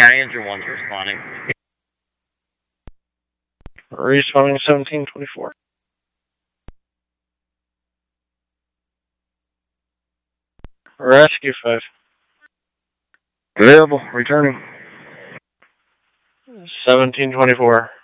Yeah, engine 1's responding. Responding 1724. Rescue 5. Available, returning. 1724.